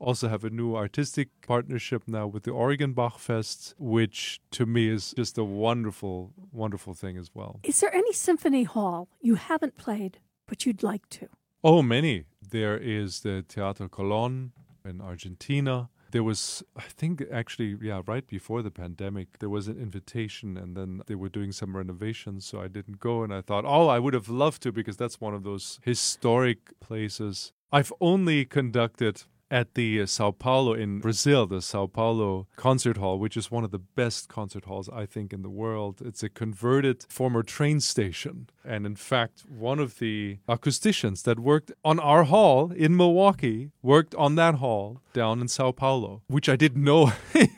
Also have a new artistic partnership now with the Oregon Bachfest, which to me is just a wonderful, wonderful thing as well. Is there any symphony hall you haven't played, but you'd like to? Oh, many. There is the Teatro Colón in Argentina. There was, I think, actually, right before the pandemic, there was an invitation and then they were doing some renovations, so I didn't go. And I thought, I would have loved to because that's one of those historic places. I've only conducted at the Sao Paulo in Brazil, the Sao Paulo Concert Hall, which is one of the best concert halls, I think, in the world. It's a converted former train station. And in fact, one of the acousticians that worked on our hall in Milwaukee worked on that hall down in Sao Paulo, which I didn't know,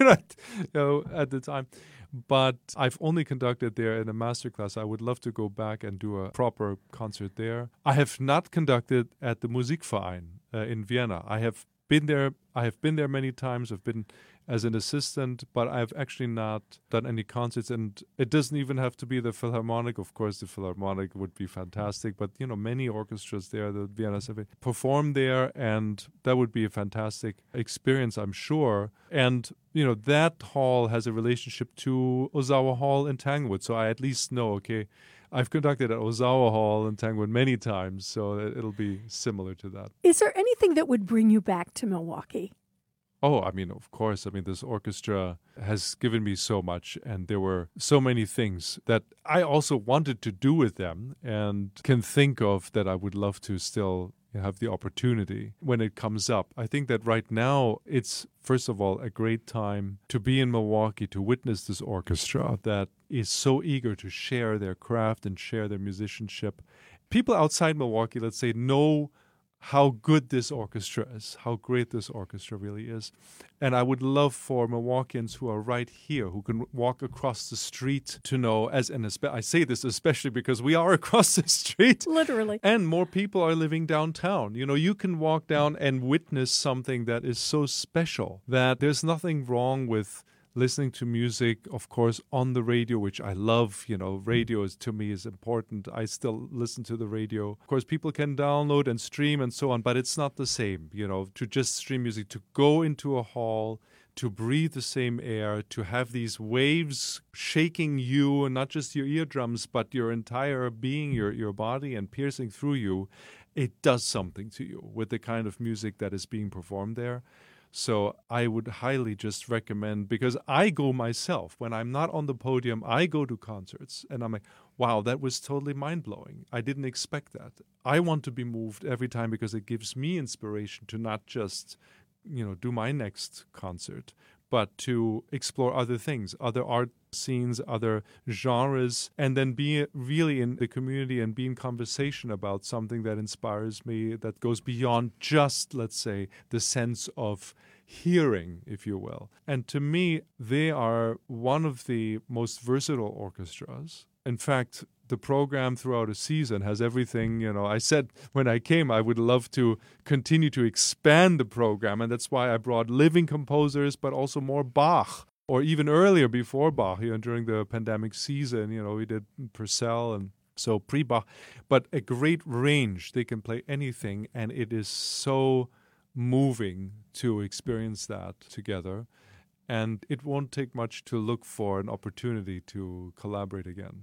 at the time. But I've only conducted there in a masterclass. I would love to go back and do a proper concert there. I have not conducted at the Musikverein in Vienna. I have been there many times. I've been as an assistant, but I've actually not done any concerts. And it doesn't even have to be the Philharmonic. Of course, the Philharmonic would be fantastic. But, many orchestras there, the Vienna Symphony, perform there. And that would be a fantastic experience, I'm sure. And, that hall has a relationship to Ozawa Hall in Tanglewood. So I at least know, I've conducted at Ozawa Hall in Tanglewood many times, so it'll be similar to that. Is there anything that would bring you back to Milwaukee? Oh, of course. This orchestra has given me so much, and there were so many things that I also wanted to do with them and can think of that I would love to still have the opportunity when it comes up. I think that right now it's, first of all, a great time to be in Milwaukee, to witness this orchestra that is so eager to share their craft and share their musicianship. People outside Milwaukee, let's say, know how good this orchestra is, how great this orchestra really is. And I would love for Milwaukeeans who are right here, who can walk across the street to know, I say this especially because we are across the street. Literally. And more people are living downtown. You can walk down and witness something that is so special that there's nothing wrong with listening to music, of course, on the radio, which I love. Radio to me is important. I still listen to the radio. Of course, people can download and stream and so on, but it's not the same, to just stream music, to go into a hall, to breathe the same air, to have these waves shaking you, and not just your eardrums, but your entire being, your body, and piercing through you. It does something to you with the kind of music that is being performed there. So I would highly just recommend, because I go myself, when I'm not on the podium, I go to concerts and I'm like, wow, that was totally mind-blowing. I didn't expect that. I want to be moved every time because it gives me inspiration to not just, do my next concert, but to explore other things, other art scenes, other genres, and then be really in the community and be in conversation about something that inspires me, that goes beyond just, let's say, the sense of hearing, if you will. And to me, they are one of the most versatile orchestras. In fact, the program throughout a season has everything. I said when I came, I would love to continue to expand the program, and that's why I brought living composers, but also more Bach, or even earlier before Bach, during the pandemic season, we did Purcell and so pre-Bach, but a great range. They can play anything, and it is so moving to experience that together. And it won't take much to look for an opportunity to collaborate again.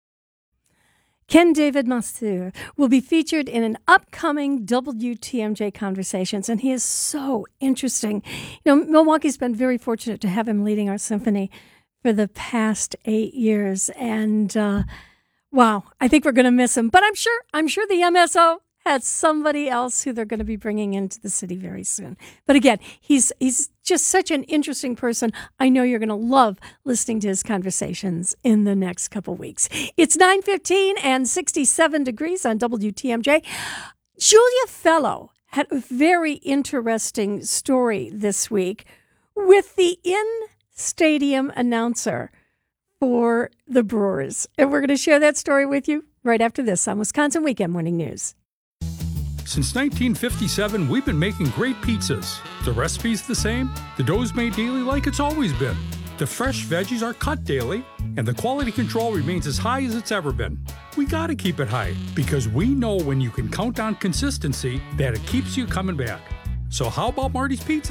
Ken David Masur will be featured in an upcoming WTMJ Conversations, and he is so interesting. Milwaukee's been very fortunate to have him leading our symphony for the past 8 years, and wow, I think we're going to miss him. But I'm sure the MSO has somebody else who they're going to be bringing into the city very soon. But again, he's just such an interesting person. I know you're going to love listening to his conversations in the next couple weeks. It's 9:15 and 67 degrees on WTMJ. Julia Fellow had a very interesting story this week with the in-stadium announcer for the Brewers. And we're going to share that story with you right after this on Wisconsin Weekend Morning News. Since 1957, we've been making great pizzas. The recipe's the same, the dough's made daily like it's always been. The fresh veggies are cut daily, and the quality control remains as high as it's ever been. We gotta keep it high, because we know when you can count on consistency, that it keeps you coming back. So how about Marty's Pizza?